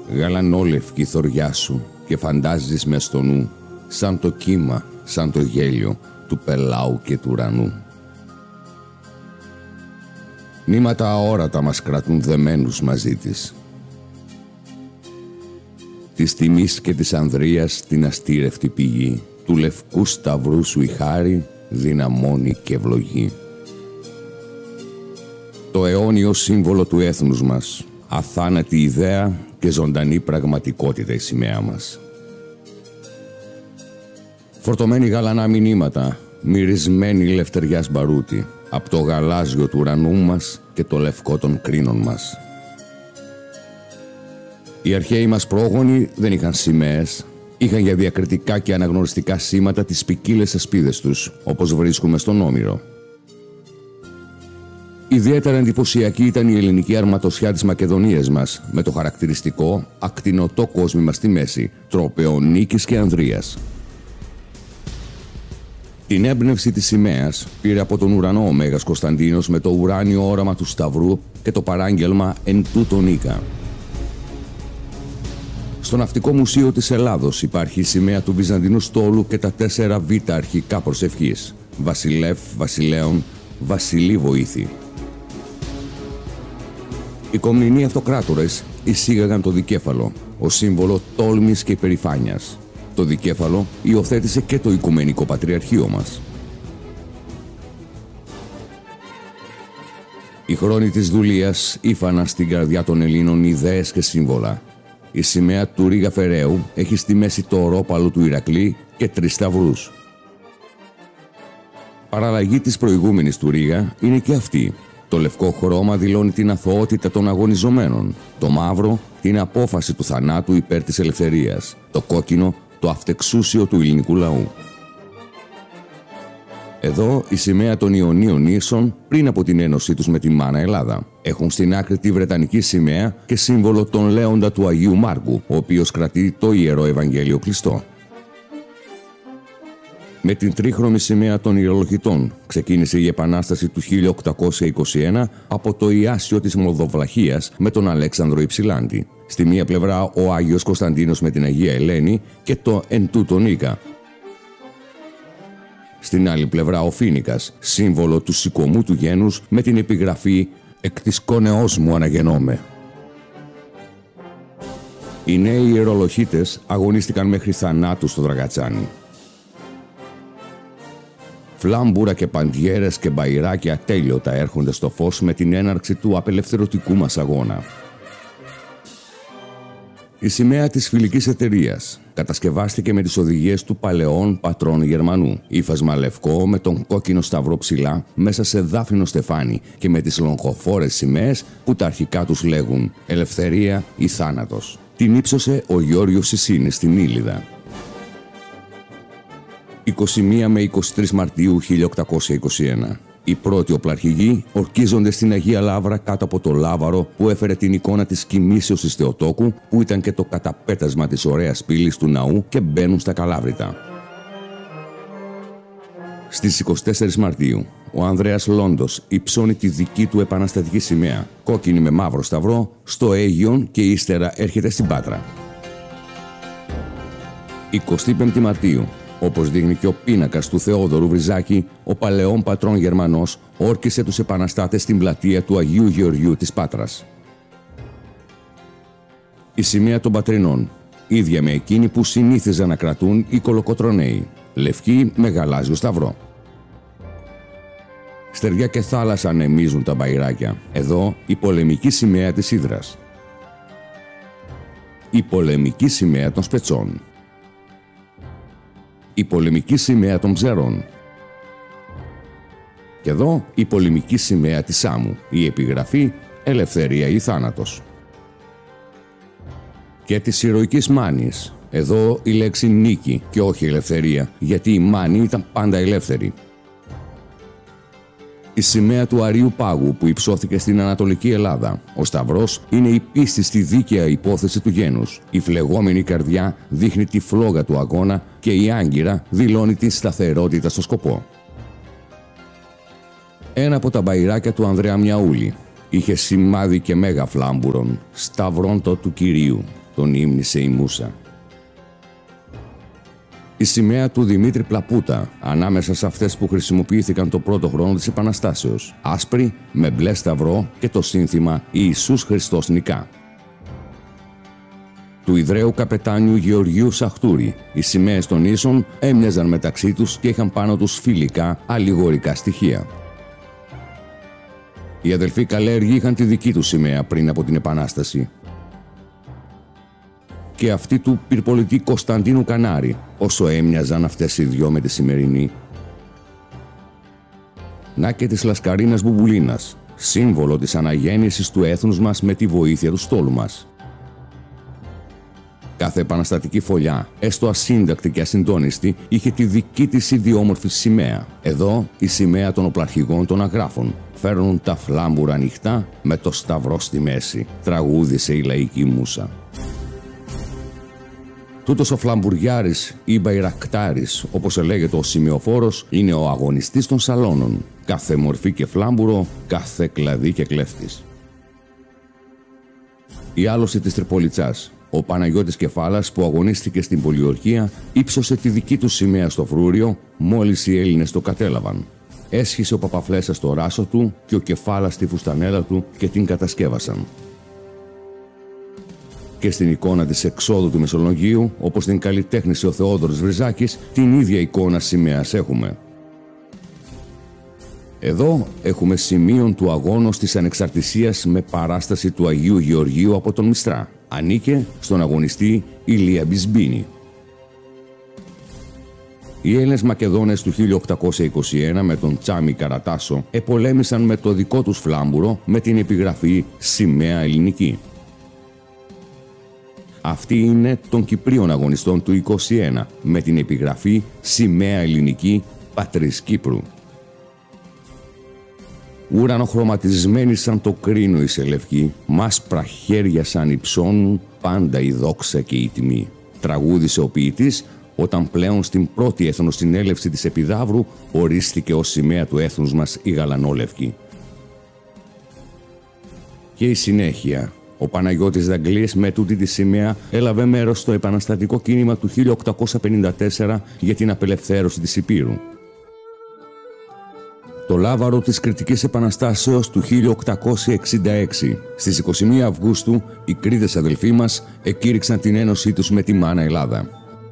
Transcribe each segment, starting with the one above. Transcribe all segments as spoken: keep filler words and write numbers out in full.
γαλανόλευκη θωριά σου και φαντάζεις μες στο νου, σαν το κύμα, σαν το γέλιο του πελάου και του ουρανού. Νήματα αόρατα μας κρατούν δεμένους μαζί της. Της τιμής και της ανδρείας την αστήρευτη πηγή, του λευκού σταυρού σου η χάρη δυναμώνει και ευλογεί. Το αιώνιο σύμβολο του έθνους μας, αθάνατη ιδέα και ζωντανή πραγματικότητα η σημαία μας. Φορτωμένη γαλανά μηνύματα, μυρισμένη λευτεριάς μπαρούτι, από το γαλάζιο του ουρανού μας και το λευκό των κρίνων μας. Οι αρχαίοι μας πρόγονοι δεν είχαν σημαίες, είχαν για διακριτικά και αναγνωριστικά σήματα τις ποικίλες ασπίδες τους, όπως βρίσκουμε στον Όμηρο. Ιδιαίτερα εντυπωσιακή ήταν η ελληνική αρματοσιά της Μακεδονίας μας, με το χαρακτηριστικό ακτινωτό κόσμημα στη μέση, τρόπαιο Νίκης και Ανδρείας. Την έμπνευση της σημαίας πήρε από τον ουρανό ο Μέγας Κωνσταντίνος με το ουράνιο όραμα του Σταυρού και το παράγγελμα «Εν τούτο νίκα». Στο Ναυτικό Μουσείο της Ελλάδος υπάρχει η σημαία του Βυζαντινού στόλου και τα τέσσερα β' αρχικά προσευχής: Βασιλεύ, Βασιλέων, Βασιλεί βοήθη. Οι κομνηνοί αυτοκράτορες εισήγαγαν το δικέφαλο, ως σύμβολο τόλμης και υπερηφάνειας. Το δικέφαλο υιοθέτησε και το Οικουμενικό Πατριαρχείο μας. Οι χρόνοι της δουλείας ήφαναν στην καρδιά των Ελλήνων ιδέες και σύμβολα. Η σημαία του Ρίγα Φεραίου έχει στη μέση το ορόπαλο του Ηρακλή και τρεις σταυρούς. Παραλλαγή της προηγούμενης του Ρίγα είναι και αυτή. Το λευκό χρώμα δηλώνει την αθωότητα των αγωνιζομένων. Το μαύρο την απόφαση του θανάτου υπέρ της ελευθερίας. Το κόκκινο το αυτεξούσιο του ελληνικού λαού. Εδώ η σημαία των Ιωνίων Νήσων πριν από την ένωσή τους με τη μάνα Ελλάδα. Έχουν στην άκρη τη Βρετανική σημαία και σύμβολο τον Λέοντα του Αγίου Μάρκου, ο οποίος κρατεί το Ιερό Ευαγγέλιο κλειστό. Με την τρίχρωμη σημαία των Ιερολογητών ξεκίνησε η Επανάσταση του χίλια οκτακόσια είκοσι ένα από το Ιάσιο της Μολδοβλαχίας με τον Αλέξανδρο Υψηλάντη. Στη μία πλευρά ο Άγιος Κωνσταντίνος με την Αγία Ελένη και το «Εν τούτο νίκα». Στην άλλη πλευρά ο Φοίνικας, σύμβολο του σηκωμού του γένους με την επιγραφή «Εκ της κόνεώς μου αναγεννώμαι». Οι νέοι ιερολογίτες αγωνίστηκαν μέχρι θανάτου στο Δραγατσάνι. Φλάμπουρα και παντιέρες και μπαϊράκια τέλειωτα έρχονται στο φως με την έναρξη του απελευθερωτικού μας αγώνα. Η σημαία της φιλικής εταιρείας κατασκευάστηκε με τις οδηγίες του παλαιών πατρών Γερμανού. Ήφασμα λευκό με τον κόκκινο σταυρό ψηλά μέσα σε δάφνινο στεφάνι και με τις λογχοφόρες σημαίες που τα αρχικά τους λέγουν «Ελευθερία» ή «Θάνατος». Την ύψωσε ο Γιώργος Σισίνης στην Ήλιδα. είκοσι μία με είκοσι τρεις Μαρτίου χίλια οκτακόσια είκοσι ένα. Οι πρώτοι οπλαρχηγοί ορκίζονται στην Αγία Λαύρα κάτω από το λάβαρο που έφερε την εικόνα της κοιμήσεως της Θεοτόκου, που ήταν και το καταπέτασμα της ωραίας πύλης του ναού, και μπαίνουν στα Καλάβρητα. Στις είκοσι τέσσερις Μαρτίου, ο Ανδρέας Λόντος υψώνει τη δική του επαναστατική σημαία, κόκκινη με μαύρο σταυρό, στο Αίγιον και ύστερα έρχεται στην Πάτρα. εικοστή πέμπτη Μαρτίου, όπως δείχνει και ο πίνακας του Θεόδωρου Βριζάκη, ο παλαιόν πατρών Γερμανός όρκισε τους επαναστάτες στην πλατεία του Αγίου Γεωργίου της Πάτρας. Η σημαία των πατρινών, ίδια με εκείνη που συνήθιζαν να κρατούν οι κολοκοτροναίοι, λευκή με γαλάζιο σταυρό. Στεριά και θάλασσα ανεμίζουν τα μπαϊράκια. Εδώ η πολεμική σημαία της Ύδρας. Η πολεμική σημαία των Σπετσών. Η πολεμική σημαία των Ψερών. Και εδώ η πολεμική σημαία της Σάμου, η επιγραφή «Ελευθερία ή θάνατος». Και της ηρωικής Μάνης, εδώ η λέξη νίκη και όχι ελευθερία, γιατί η Μάνη ήταν πάντα ελεύθερη. Η σημαία του Αρείου Πάγου που υψώθηκε στην Ανατολική Ελλάδα. Ο σταυρός είναι η πίστη στη δίκαια υπόθεση του γένους. Η φλεγόμενη καρδιά δείχνει τη φλόγα του αγώνα και η άγκυρα δηλώνει τη σταθερότητα στο σκοπό. Ένα από τα μπαϊράκια του Ανδρέα Μιαούλη είχε σημάδι και μέγα φλάμπουρον, σταυρόντο του Κυρίου. τον ύμνησε η Μούσα. Η σημαία του Δημήτρη Πλαπούτα, ανάμεσα σε αυτές που χρησιμοποιήθηκαν το πρώτο χρόνο της Επαναστάσεως, άσπρη με μπλε σταυρό και το σύνθημα «Ιησούς Χριστός νικά». Του Ιδραίου καπετάνιου Γεωργίου Σαχτούρη, οι σημαίες των ίσων έμοιαζαν μεταξύ τους και είχαν πάνω τους φιλικά αλληγορικά στοιχεία. Οι αδελφοί Καλέργοι είχαν τη δική τους σημαία πριν από την Επανάσταση. Και αυτή του πυρπολιτή Κωνσταντίνου Κανάρη, όσο έμοιαζαν αυτές οι δυο με τη σημερινή. Να και της Λασκαρίνας Μπουμπουλίνας, σύμβολο της αναγέννησης του έθνους μας με τη βοήθεια του στόλου μας. Κάθε επαναστατική φωλιά, έστω ασύντακτη και ασυντόνιστη, είχε τη δική της ιδιόμορφη σημαία. Εδώ η σημαία των οπλαρχηγών των αγράφων. Φέρνουν τα φλάμπουρα ανοιχτά με το σταυρό στη μέση, τραγούδισε η λαϊκή Μούσα. Τούτος ο φλαμπουριάρης ή μπαϊρακτάρης, όπως ελέγεται ο σημειοφόρος, είναι ο αγωνιστής των σαλόνων. Κάθε μορφή και φλάμπουρο, κάθε κλαδί και κλέφτης. Η άλωση της Τριπολιτσάς. Ο Παναγιώτης Κεφάλας, που αγωνίστηκε στην πολιορκία, ύψωσε τη δική του σημαία στο φρούριο μόλις οι Έλληνες το κατέλαβαν. Έσχισε ο Παπαφλέσσας το ράσο του και ο Κεφάλας τη φουστανέλα του και την κατασκεύασαν. Και στην εικόνα της εξόδου του Μεσολογγίου, όπως την καλλιτέχνησε ο Θεόδωρος Βριζάκης, την ίδια εικόνα σημαίας έχουμε. Εδώ έχουμε σημείον του αγώνος της ανεξαρτησίας με παράσταση του Αγίου Γεωργίου από τον Μιστρά. Ανήκε στον αγωνιστή Ηλία Μπισμπίνη. Οι Έλληνες Μακεδόνες του χίλια οκτακόσια είκοσι ένα με τον Τσάμι Καρατάσο επολέμησαν με το δικό τους φλάμπουρο με την επιγραφή «Σημαία Ελληνική». Αυτή είναι των Κυπρίων αγωνιστών του είκοσι ένα με την επιγραφή «Σημαία Ελληνική Πατρίς Κύπρου». Ουρανοχρωματισμένη σαν το κρίνο η σελευκή, μάσπρα χέρια σαν υψώνουν πάντα η δόξα και η τιμή. Τραγούδισε ο ποιητής όταν πλέον στην πρώτη εθνοσυνέλευση της Επιδαύρου ορίστηκε ως σημαία του έθνους μας η γαλανόλευκη. Και η συνέχεια. Ο Παναγιώτης Δαγκλής με τούτη τη σημαία έλαβε μέρος στο επαναστατικό κίνημα του χίλια οκτακόσια πενήντα τέσσερα για την απελευθέρωση της Υπήρου. Το λάβαρο της Κρητικής Επαναστάσεως του χίλια οκτακόσια εξήντα έξι. Στις είκοσι μία Αυγούστου, οι Κρήτες αδελφοί μας εκήρυξαν την ένωσή τους με τη μάνα Ελλάδα.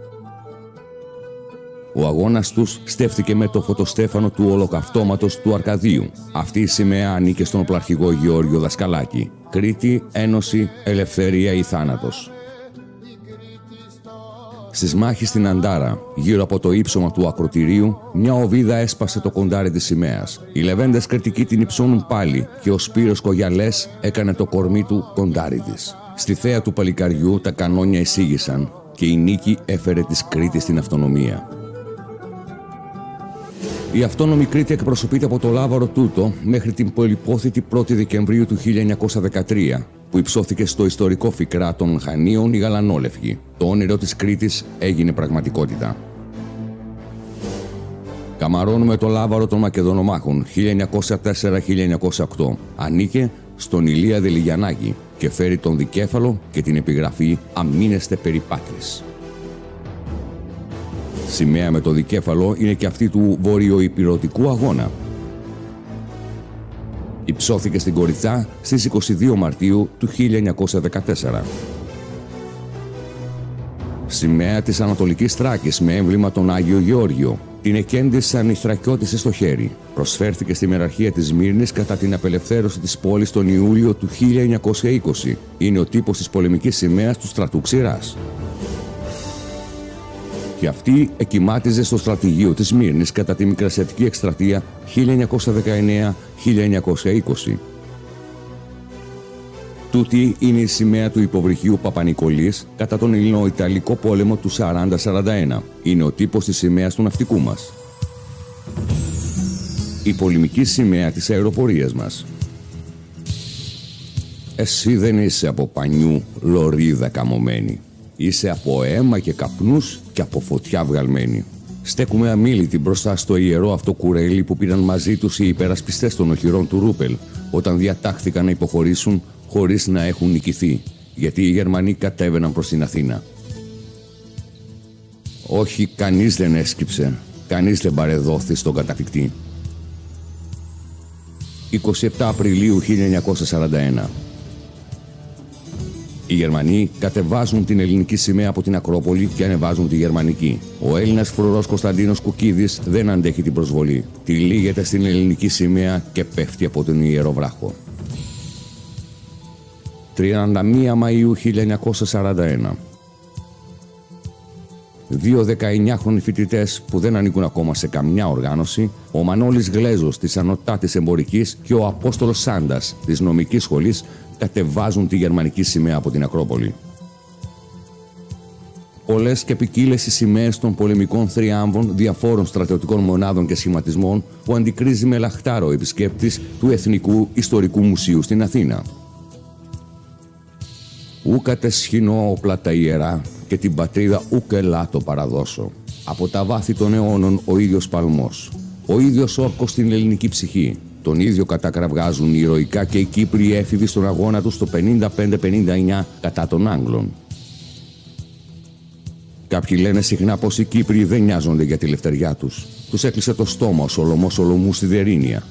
Ο αγώνας τους στέφθηκε με το φωτοστέφανο του Ολοκαυτώματος του Αρκαδίου. Αυτή η σημαία ανήκε στον οπλαρχηγό Γεώργιο Δασκαλάκη. Κρήτη, Ένωση, Ελευθερία ή Θάνατος. Στις μάχες στην Αντάρα, γύρω από το ύψωμα του ακροτηρίου, μια οβίδα έσπασε το κοντάρι της σημαίας. Οι λεβέντες κριτικοί την υψώνουν πάλι και ο Σπύρος Κογιαλές έκανε το κορμί του κοντάρι της. Στη θέα του παλικαριού τα κανόνια εισήγησαν και η νίκη έφερε της Κρήτης την αυτονομία. Η αυτόνομη Κρήτη εκπροσωπείται από το λάβαρο τούτο μέχρι την πολυπόθητη πρώτη Δεκεμβρίου του χίλια εννιακόσια δεκατρία, που υψώθηκε στο ιστορικό Φικρά των Χανίων η Γαλανόλευκη. Το όνειρο της Κρήτης έγινε πραγματικότητα. Καμαρώνουμε το λάβαρο των Μακεδονομάχων χίλια εννιακόσια τέσσερα με χίλια εννιακόσια οκτώ. Ανήκε στον Ηλία Δελιγιαννάκη και φέρει τον δικέφαλο και την επιγραφή «Αμήνεστε περί Πάτρης». Σημαία με το δικέφαλο είναι και αυτή του βορειοϊπειρωτικού αγώνα. Υψώθηκε στην Κοριτσά στις είκοσι δύο Μαρτίου του χίλια εννιακόσια δεκατέσσερα. Σημαία της Ανατολικής Θράκης με έμβλημα τον Άγιο Γεώργιο. Την εκέντησαν οι Θρακιώτισες στο χέρι. Προσφέρθηκε στη μεραρχία της Σμύρνης κατά την απελευθέρωση της πόλης τον Ιούλιο του χίλια εννιακόσια είκοσι. Είναι ο τύπος της πολεμικής σημαίας του στρατού Ξηράς. Και αυτή εκκυμάτιζε στο στρατηγείο της Σμύρνης κατά τη Μικρασιατική εκστρατεία χίλια εννιακόσια δεκαεννέα με χίλια εννιακόσια είκοσι. Τούτη είναι η σημαία του υποβρυχίου Παπα-Νικολής κατά τον Ελληνο-Ιταλικό πόλεμο του σαράντα σαράντα ένα. Είναι ο τύπος της σημαίας του ναυτικού μας. Η πολεμική σημαία της αεροπορίας μας. Εσύ δεν είσαι από πανιού λωρίδα καμωμένη. Είσαι από αίμα και καπνούς και από φωτιά βγαλμένη. Στέκουμε αμίλητοι μπροστά στο ιερό αυτό κουρέλι που πήραν μαζί τους οι υπερασπιστές των οχυρών του Ρούπελ όταν διατάχθηκαν να υποχωρήσουν χωρίς να έχουν νικηθεί. γιατί οι Γερμανοί κατέβαιναν προς την Αθήνα. Όχι, κανείς δεν έσκυψε, κανείς δεν παρεδόθη στον καταπληκτή. εικοστή εβδόμη Απριλίου χίλια εννιακόσια σαράντα ένα. Οι Γερμανοί κατεβάζουν την ελληνική σημαία από την Ακρόπολη και ανεβάζουν τη γερμανική. Ο Έλληνας φρουρός Κωνσταντίνος Κουκίδης δεν αντέχει την προσβολή. Τυλίγεται στην ελληνική σημαία και πέφτει από τον Ιεροβράχο. τριάντα μία Μαΐου χίλια εννιακόσια σαράντα ένα. Δύο δεκαεννιάχρονοι φοιτητές που δεν ανήκουν ακόμα σε καμιά οργάνωση, ο Μανώλης Γλέζος της Ανωτάτης Εμπορικής και ο Απόστολος Σάντας της Νομικής Σχολής, κατεβάζουν τη γερμανική σημαία από την Ακρόπολη. Πολλές και ποικίλες οι σημαίες των πολεμικών θριάμβων διαφόρων στρατιωτικών μονάδων και σχηματισμών που αντικρίζει με λαχτάρο ο επισκέπτης του Εθνικού Ιστορικού Μουσείου στην Αθήνα. Ου κατεσχυνώ όπλα τα ιερά και την πατρίδα ουκ ελάτω παραδώσω. Από τα βάθη των αιώνων ο ίδιος παλμός, ο ίδιος όρκος στην ελληνική ψυχή. Τον ίδιο κατακραυγάζουν ηρωικά και οι Κύπριοι έφηβοι στον αγώνα τους το πενήντα πέντε πενήντα εννιά κατά των Άγγλων. Κάποιοι λένε συχνά πως οι Κύπριοι δεν νοιάζονται για τη λευτεριά τους. Τους έκλεισε το στόμα ο Σολωμός Σολομού στη Δερίνια.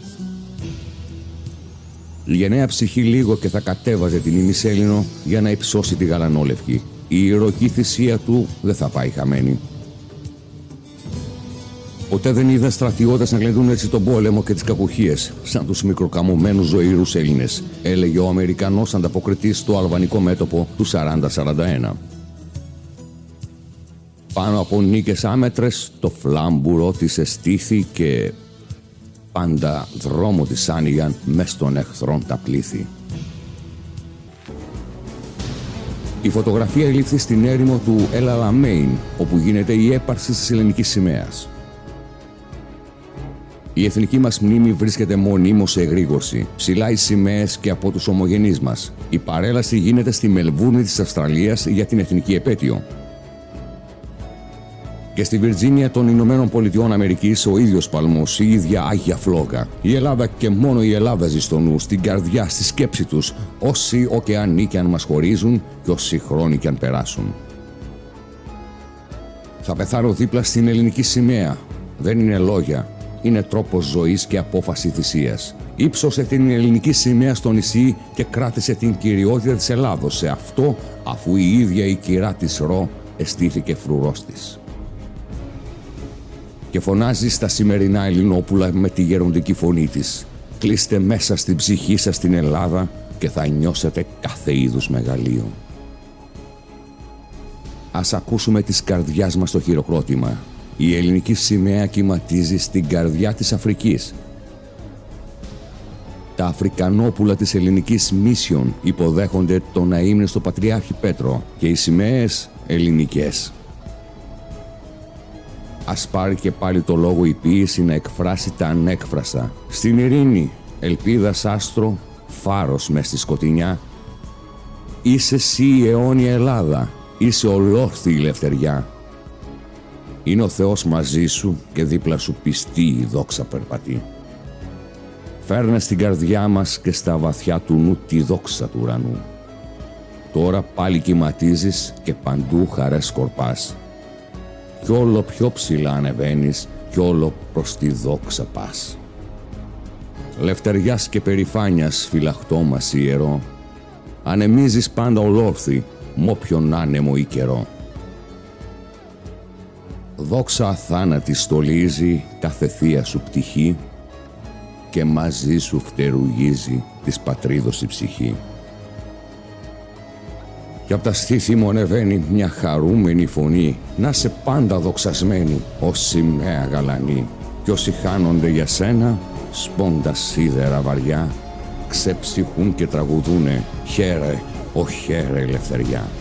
Η γενναία ψυχή λίγο και θα κατέβαζε την ημισέλληνο για να υψώσει τη γαλανόλευκη. Η ηρωική θυσία του δεν θα πάει χαμένη. Ποτέ δεν είδα στρατιώτες να γλεντούν έτσι τον πόλεμο και τις κακουχίες, σαν τους μικροκαμωμένους ζωήρους Έλληνες, έλεγε ο Αμερικανός ανταποκριτής στο αλβανικό μέτωπο του σαράντα σαράντα ένα. Πάνω από νίκες άμετρες, το φλάμπουρο της εστήθη και πάντα δρόμο της άνοιγαν μες των εχθρών τα πλήθη. Η φωτογραφία ελήφθη στην έρημο του El Alamein, όπου γίνεται η έπαρση της ελληνικής σημαίας. Η εθνική μας μνήμη βρίσκεται μονίμως σε εγρήγορση. Ψηλά οι σημαίες και από τους ομογενείς μας. Η παρέλαση γίνεται στη Μελβούρνη της Αυστραλίας για την εθνική επέτειο. Και στη Βιρτζίνια των Ηνωμένων Πολιτειών Αμερικής ο ίδιος παλμός, η ίδια Άγια Φλόγα. Η Ελλάδα και μόνο η Ελλάδα ζει στο νου, στην καρδιά, στη σκέψη τους, όσοι ωκεανοί κι αν μας χωρίζουν και όσοι χρόνοι κι αν περάσουν. Θα πεθάρω δίπλα στην ελληνική σημαία. Δεν είναι λόγια. Είναι τρόπος ζωής και απόφαση θυσίας. Ήψωσε την ελληνική σημαία στο νησί και κράτησε την κυριότητα της Ελλάδος σε αυτό, αφού η ίδια η κυρά της Ρο εστήθηκε φρουρός της. Και φωνάζει στα σημερινά Ελληνόπουλα με τη γεροντική φωνή της. Κλείστε μέσα στην ψυχή σας την Ελλάδα και θα νιώσετε κάθε είδους μεγαλείο. Ας ακούσουμε της καρδιάς μας το χειροκρότημα. Η ελληνική σημαία κυματίζει στην καρδιά της Αφρικής. Τα Αφρικανόπουλα της ελληνικής Μίσιον υποδέχονται τον αείμνηστο Πατριάρχη Πέτρο και οι σημαίες ελληνικές. Ας πάρει και πάλι το λόγο η ποίηση να εκφράσει τα ανέκφραστα. Στην ειρήνη, ελπίδας άστρο, φάρος μες στη σκοτεινιά. Είσαι εσύ η αιώνια Ελλάδα, είσαι ολόρθη η ελευθεριά. Είναι ο Θεός μαζί σου και δίπλα σου πιστή η δόξα περπατεί. Φέρνε στην καρδιά μας και στα βαθιά του νου τη δόξα του ουρανού. Τώρα πάλι κυματίζεις και παντού χαρές σκορπάς. Κι όλο πιο ψηλά ανεβαίνεις κι όλο προς τη δόξα πας. Λευτεριάς και περηφάνιας φυλαχτό μας ιερό, ανεμίζεις πάντα ολόρθη μ' όποιον άνεμο ή καιρό. Δόξα αθάνατη στολίζει κάθε θεία σου πτυχή και μαζί σου φτερουγίζει της πατρίδος η ψυχή. Κι απ' τα στήθη μου ανεβαίνει μια χαρούμενη φωνή, να σε πάντα δοξασμένη ως σημαία γαλανή. Κι όσοι χάνονται για σένα, σπώντα σίδερα βαριά, ξεψυχούν και τραγουδούνε «Χαίρε, ο χαίρε ελευθεριά».